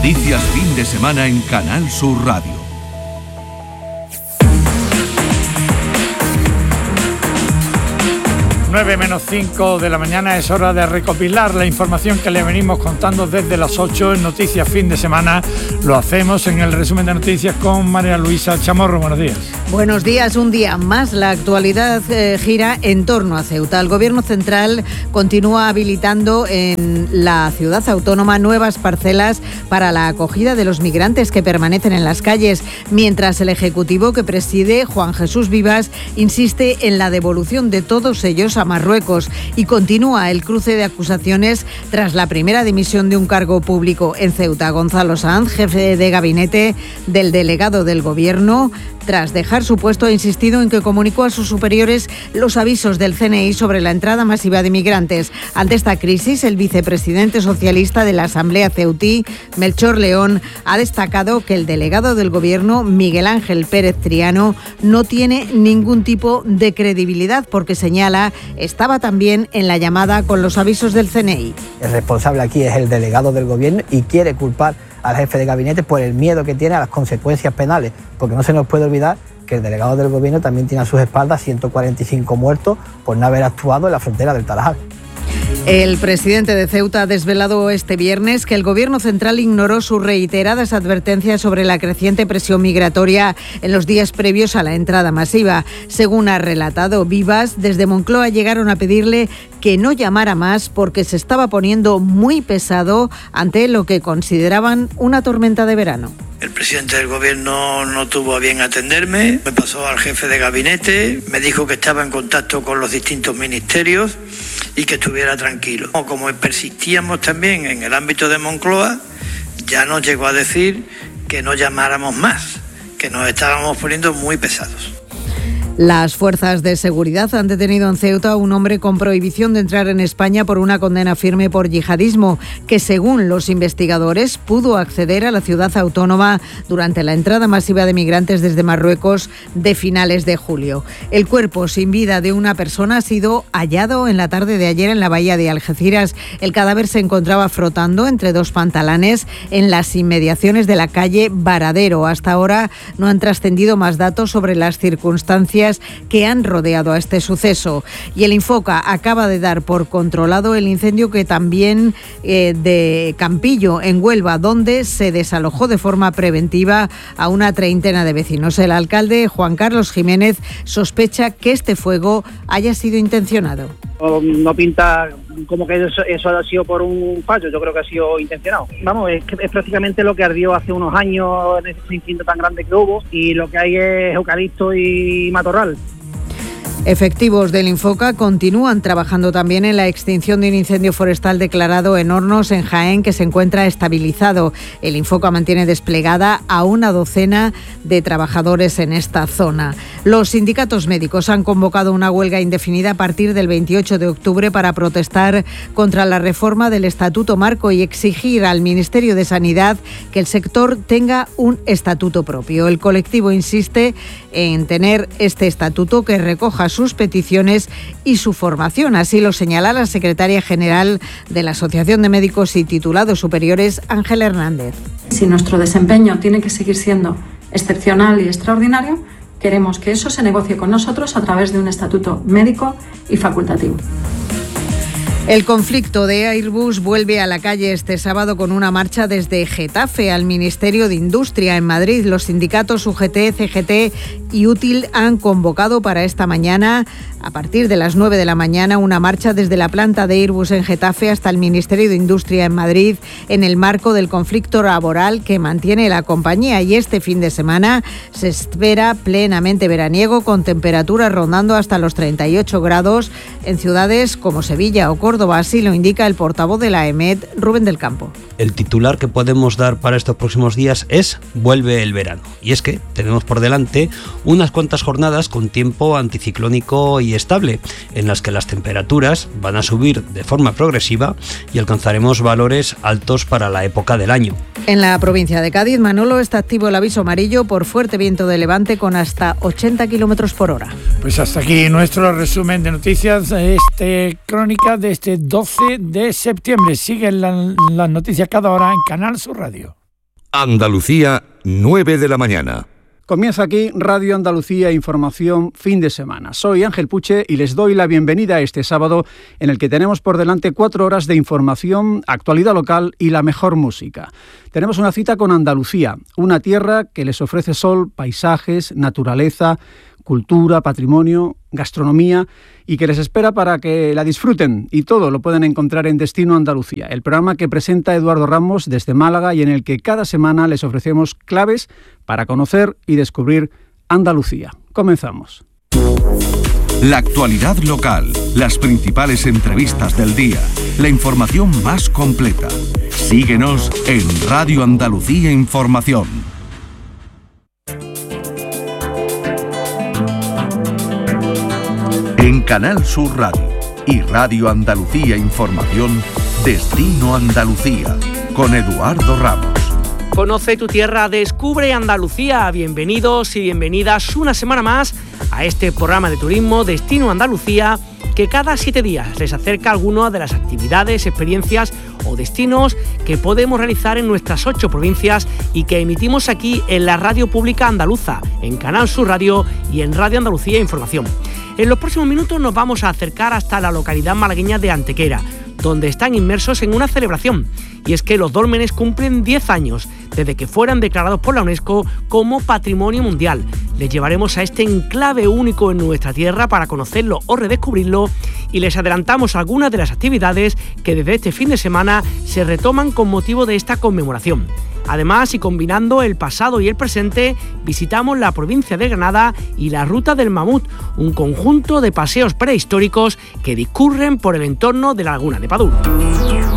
Noticias fin de semana en Canal Sur Radio. 9:05 de la mañana, es hora de recopilar la información que le venimos contando desde las 8 en Noticias Fin de Semana. Lo hacemos en el resumen de noticias con María Luisa Chamorro. Buenos días. Buenos días. Un día más la actualidad gira en torno a Ceuta. El Gobierno central continúa habilitando en la ciudad autónoma nuevas parcelas para la acogida de los migrantes que permanecen en las calles, mientras el Ejecutivo que preside, Juan Jesús Vivas, insiste en la devolución de todos ellos a Marruecos, y continúa el cruce de acusaciones tras la primera dimisión de un cargo público en Ceuta. Gonzalo Sanz, jefe de gabinete del delegado del Gobierno, tras dejar su puesto, ha insistido en que comunicó a sus superiores los avisos del CNI sobre la entrada masiva de migrantes. Ante esta crisis, el vicepresidente socialista de la Asamblea ceutí, Melchor León, ha destacado que el delegado del Gobierno, Miguel Ángel Pérez Triano, no tiene ningún tipo de credibilidad porque, señala, estaba también en la llamada con los avisos del CNI. El responsable aquí es el delegado del Gobierno y quiere culpar al jefe de gabinete por el miedo que tiene a las consecuencias penales, porque no se nos puede olvidar que el delegado del Gobierno también tiene a sus espaldas 145 muertos por no haber actuado en la frontera del Tarajal. El presidente de Ceuta ha desvelado este viernes que el Gobierno central ignoró sus reiteradas advertencias sobre la creciente presión migratoria en los días previos a la entrada masiva. Según ha relatado Vivas, desde Moncloa llegaron a pedirle que no llamara más porque se estaba poniendo muy pesado ante lo que consideraban una tormenta de verano. El presidente del Gobierno no tuvo a bien atenderme, me pasó al jefe de gabinete, me dijo que estaba en contacto con los distintos ministerios y que estuviera tranquilo. Como persistíamos también en el ámbito de Moncloa, ya nos llegó a decir que no llamáramos más, que nos estábamos poniendo muy pesados. Las fuerzas de seguridad han detenido en Ceuta a un hombre con prohibición de entrar en España por una condena firme por yihadismo, que según los investigadores pudo acceder a la ciudad autónoma durante la entrada masiva de migrantes desde Marruecos de finales de julio. El cuerpo sin vida de una persona ha sido hallado en la tarde de ayer en la bahía de Algeciras. El cadáver se encontraba flotando entre dos pantalanes en las inmediaciones de la calle Varadero. Hasta ahora no han trascendido más datos sobre las circunstancias que han rodeado a este suceso. Y el Infoca acaba de dar por controlado el incendio que también de Campillo, en Huelva, donde se desalojó de forma preventiva a una treintena de vecinos. El alcalde, Juan Carlos Jiménez, sospecha que este fuego haya sido intencionado. No pinta como que eso ha sido por un fallo, yo creo que ha sido intencionado. Vamos, es prácticamente lo que ardió hace unos años en ese incendio tan grande que hubo, y lo que hay es eucalipto y matorral. Efectivos del Infoca continúan trabajando también en la extinción de un incendio forestal declarado en Hornos, en Jaén, que se encuentra estabilizado. El Infoca mantiene desplegada a una docena de trabajadores en esta zona. Los sindicatos médicos han convocado una huelga indefinida a partir del 28 de octubre para protestar contra la reforma del Estatuto Marco y exigir al Ministerio de Sanidad que el sector tenga un estatuto propio. El colectivo insiste en tener este estatuto que recoja sus peticiones y su formación. Así lo señala la secretaria general de la Asociación de Médicos y Titulados Superiores, Ángela Hernández. Si nuestro desempeño tiene que seguir siendo excepcional y extraordinario, queremos que eso se negocie con nosotros a través de un estatuto médico y facultativo. El conflicto de Airbus vuelve a la calle este sábado con una marcha desde Getafe al Ministerio de Industria en Madrid. Los sindicatos UGT, CGT y Útil han convocado para esta mañana, a partir de las 9 de la mañana, una marcha desde la planta de Airbus en Getafe hasta el Ministerio de Industria en Madrid, en el marco del conflicto laboral que mantiene la compañía. Y este fin de semana se espera plenamente veraniego, con temperaturas rondando hasta los 38 grados en ciudades como Sevilla o Córdoba. Así lo indica el portavoz de la EMET, Rubén del Campo. El titular que podemos dar para estos próximos días es vuelve el verano. Y es que tenemos por delante unas cuantas jornadas con tiempo anticiclónico y estable, en las que las temperaturas van a subir de forma progresiva y alcanzaremos valores altos para la época del año. En la provincia de Cádiz, Manolo, está activo el aviso amarillo por fuerte viento de levante con hasta 80 kilómetros por hora. Pues hasta aquí nuestro resumen de noticias, crónica de este 12 de septiembre. Siguen las noticias cada hora en Canal Sur Radio. Andalucía, 9 de la mañana. Comienza aquí Radio Andalucía Información fin de semana. Soy Ángel Puche y les doy la bienvenida a este sábado en el que tenemos por delante 4 horas de información, actualidad local y la mejor música. Tenemos una cita con Andalucía, una tierra que les ofrece sol, paisajes, naturaleza, cultura, patrimonio, gastronomía y que les espera para que la disfruten, y todo lo pueden encontrar en Destino Andalucía, el programa que presenta Eduardo Ramos desde Málaga y en el que cada semana les ofrecemos claves para conocer y descubrir Andalucía. Comenzamos. La actualidad local, las principales entrevistas del día, la información más completa. Síguenos en Radio Andalucía Información. En Canal Sur Radio y Radio Andalucía Información, Destino Andalucía, con Eduardo Ramos. Conoce tu tierra, descubre Andalucía. Bienvenidos y bienvenidas una semana más a este programa de turismo Destino Andalucía, que cada 7 días les acerca algunas de las actividades, experiencias o destinos que podemos realizar en nuestras 8 provincias y que emitimos aquí en la radio pública andaluza, en Canal Sur Radio y en Radio Andalucía Información. En los próximos minutos nos vamos a acercar hasta la localidad malagueña de Antequera, donde están inmersos en una celebración. Y es que los dólmenes cumplen 10 años desde que fueran declarados por la UNESCO como Patrimonio Mundial. Les llevaremos a este enclave único en nuestra tierra para conocerlo o redescubrirlo, y les adelantamos algunas de las actividades que desde este fin de semana se retoman con motivo de esta conmemoración. Además, y combinando el pasado y el presente, visitamos la provincia de Granada y la Ruta del Mamut, un conjunto de paseos prehistóricos que discurren por el entorno de la Laguna de Padul.